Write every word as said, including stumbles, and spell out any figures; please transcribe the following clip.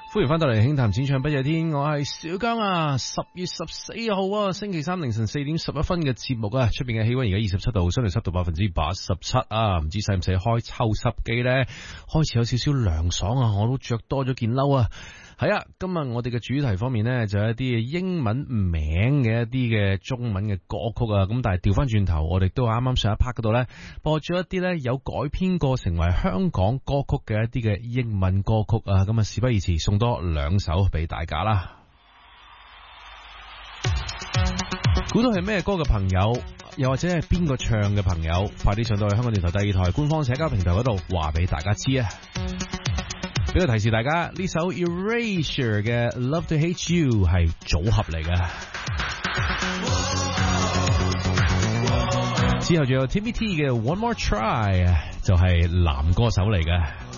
歡迎翻到嚟輕談淺唱不夜天，我係小姜啊。十月十四號啊，星期三凌晨四點十一分嘅節目啊，出邊嘅氣溫而家二十七度，相對濕度百分之八十七啊，唔知使唔使開抽濕機呢？開始有少少涼爽啊，我都着多咗件褸啊。係啊，今日我哋嘅主題方面呢，就係一啲英文名嘅一啲嘅中文嘅歌曲啊。咁但係調翻轉頭，我哋都啱啱上一 part 嗰度呢，播咗一啲呢有改編過成為香港歌曲嘅一啲嘅英文歌曲啊。咁啊，事不宜遲，送多兩首俾大家啦。估到係咩歌嘅朋友，又或者係邊個唱嘅朋友，快啲上到去香港電台第二台官方社交平台嗰度話俾大家知啊！俾個提示大家，呢首 Erasure 嘅 Love to Hate You 係組合嚟嘅。之後仲有 Timmy T 嘅 One More Try 就係男歌手嚟嘅。